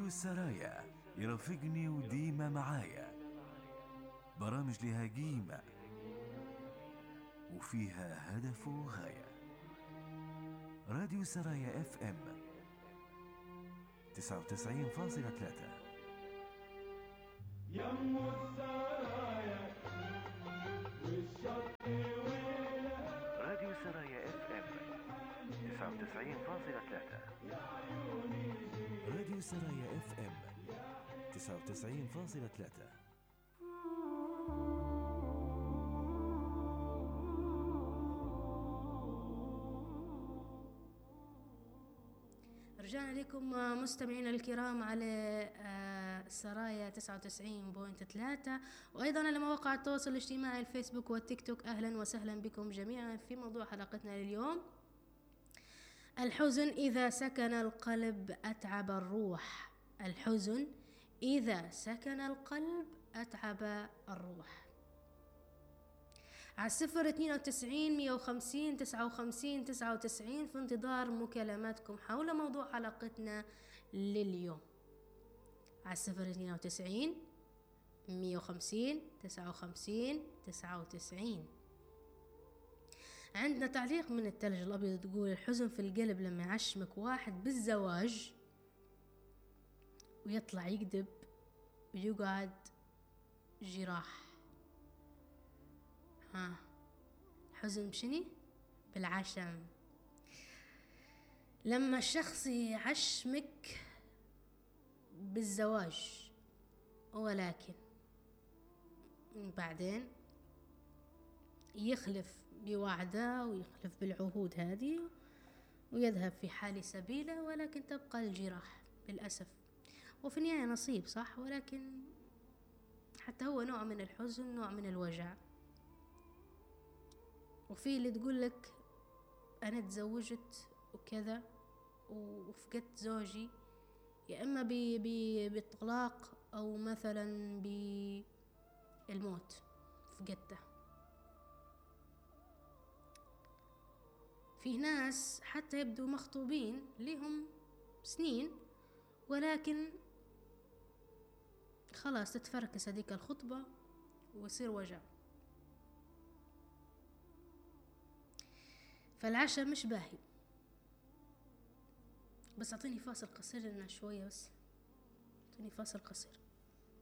السرايا يرافقني وديما معايا، برامج لها قيمة وفيها هدف وغاية. راديو سرايا اف ام 99.3 يم السرايا والشط ويلها. راديو سرايا اف ام 99.3 راديو سرايا اف ام 99.3. رجعنا لكم مستمعينا الكرام على سرايا 99.3 وأيضا على مواقع التواصل الاجتماعي الفيسبوك والتيك توك. أهلا وسهلا بكم جميعا في موضوع حلقتنا لليوم: الحزن إذا سكن القلب أتعب الروح. الحزن إذا سكن القلب أتعب الروح. على 092-150-59-99 في انتظار مكالماتكم حول موضوع حلقتنا لليوم. على 092-150-59-99. عندنا تعليق من الثلج الأبيض تقول: الحزن في القلب لما يعشمك واحد بالزواج ويطلع يكذب ويقعد جراح. الحزن بشني؟ بالعشم. لما الشخص يعشمك بالزواج ولكن بعدين يخلف بوعده ويخلف بالعهود هذه ويذهب في حال سبيله، ولكن تبقى الجراح للأسف. وفي النهاية نصيب صح، ولكن حتى هو نوع من الحزن، نوع من الوجع. وفي اللي تقول لك أنا تزوجت وكذا وفقدت زوجي، يا إما بالطلاق أو مثلا بالموت فقدته. في ناس حتى يبدو مخطوبين لهم سنين ولكن خلاص تتفركس هذيك الخطبة ويصير وجع. فالعشاء مش باهي. بس اعطيني فاصل قصير لنا شوية، بس اعطيني فاصل قصير.